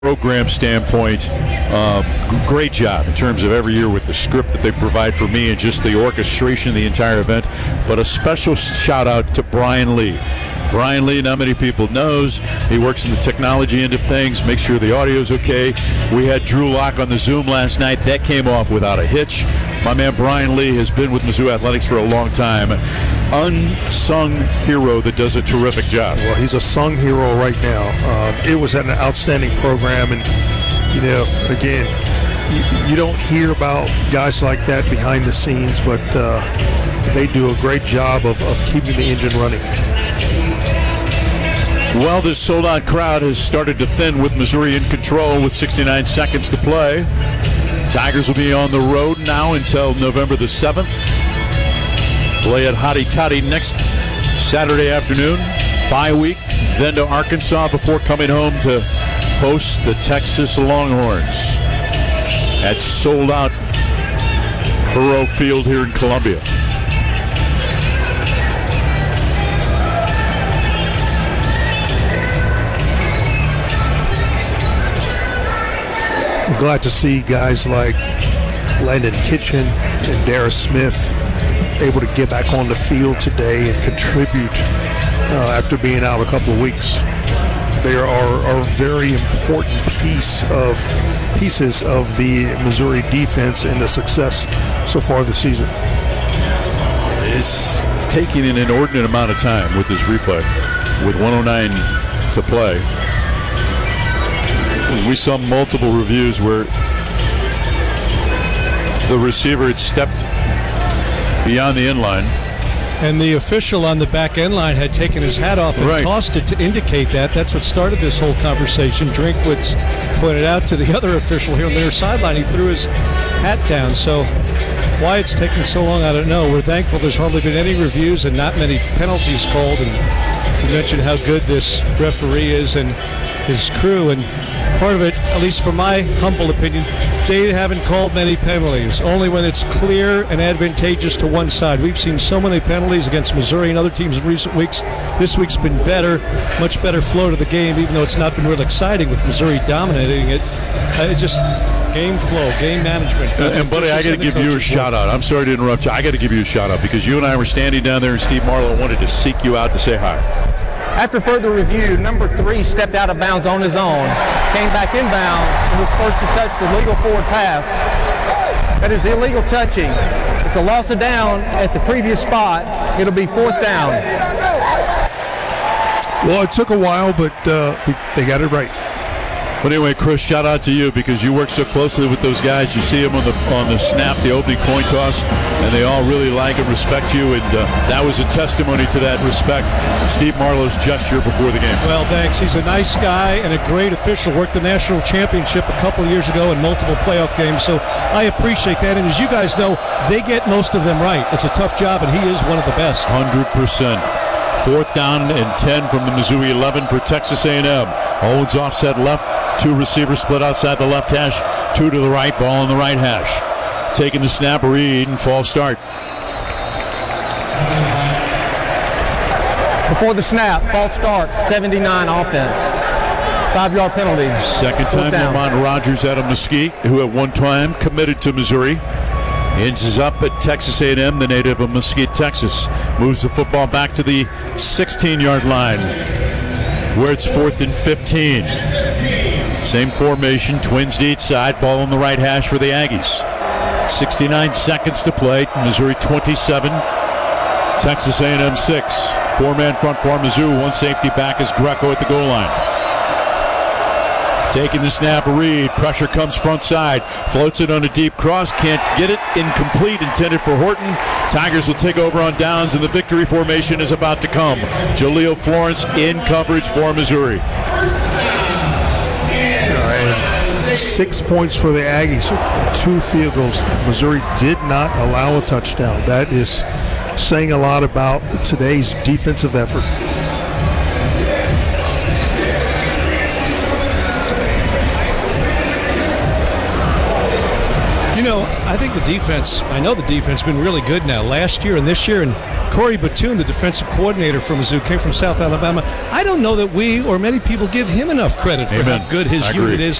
program standpoint, great job in terms of every year with the script that they provide for me and just the orchestration of the entire event. But a special shout out to Brian Lee. Brian Lee, not many people knows, he works in the technology end of things, makes sure the audio's okay. We had Drew Lock on the Zoom last night. That came off without a hitch. My man Brian Lee has been with Mizzou Athletics for a long time. Unsung hero that does a terrific job. Well, he's a sung hero right now. It was an outstanding program, and again, you don't hear about guys like that behind the scenes, but they do a great job of keeping the engine running. Well, this sold-out crowd has started to thin with Missouri in control with 69 seconds to play. Tigers will be on the road now until November the 7th. Play at Hotty Toddy next Saturday afternoon. Bye week, then to Arkansas before coming home to host the Texas Longhorns at sold-out Faurot Field here in Columbia. I'm glad to see guys like Landon Kitchen and Dara Smith able to get back on the field today and contribute after being out a couple of weeks. They are a very important pieces of the Missouri defense and the success so far this season. It's taking an inordinate amount of time with this replay, with 109 to play. We saw multiple reviews where the receiver had stepped beyond the end line. And the official on the back end line had taken his hat off and tossed it to indicate that. That's what started this whole conversation. Drinkwitz pointed out to the other official here on their sideline. He threw his hat down. So why it's taking so long, I don't know. We're thankful there's hardly been any reviews and not many penalties called. And you mentioned how good this referee is and his crew. And part of it, at least from my humble opinion, they haven't called many penalties, only when it's clear and advantageous to one side. We've seen so many penalties against Missouri and other teams in recent weeks. This week's been better, much better flow to the game, even though it's not been real exciting with Missouri dominating it. It's just game flow, game management. And buddy, I got to give you a shout out. I'm sorry to interrupt you. I got to give you a shout out because you and I were standing down there and Steve Marlowe wanted to seek you out to say hi. After further review, number 3 stepped out of bounds on his own, came back inbounds, and was first to touch the legal forward pass. That is illegal touching. It's a loss of down at the previous spot. It'll be 4th down. Well, it took a while, but they got it right. But anyway, Chris, shout out to you because you work so closely with those guys. You see them on the snap, the opening coin toss, and they all really like and respect you. And that was a testimony to that respect. Steve Marlowe's gesture before the game. Well, thanks. He's a nice guy and a great official. Worked the national championship a couple of years ago in multiple playoff games. So I appreciate that. And as you guys know, they get most of them right. It's a tough job, and he is one of the best. 100%. 4th down and 10 from the Missouri 11 for Texas A&M. Owens offset left. 2 receivers split outside the left hash. 2 to the right. Ball on the right hash. Taking the snap, Reed, and false start. Before the snap, false start, 79 offense. 5-yard penalty. Second time Lamont Rogers out of Mesquite, who at one time committed to Missouri. Inches up at Texas A&M, the native of Mesquite, Texas. Moves the football back to the 16-yard line, where it's 4th and 15. Same formation, twins to each side, ball on the right hash for the Aggies. 69 seconds to play, Missouri 27, Texas A&M 6. 4-man front for Mizzou, 1 safety back is Greco at the goal line. Taking the snap, Reed, pressure comes front side, floats it on a deep cross, can't get it, incomplete, intended for Horton. Tigers will take over on downs, and the victory formation is about to come. Jaleel Florence in coverage for Missouri. 6 points for the Aggies, 2 field goals. Missouri did not allow a touchdown. That is saying a lot about today's defensive effort. I think the defense, I know the defense has been really good now. Last year and this year, and Corey Batoon, the defensive coordinator from Mizzou, came from South Alabama. I don't know that we or many people give him enough credit for Amen. how good his I unit agree. is.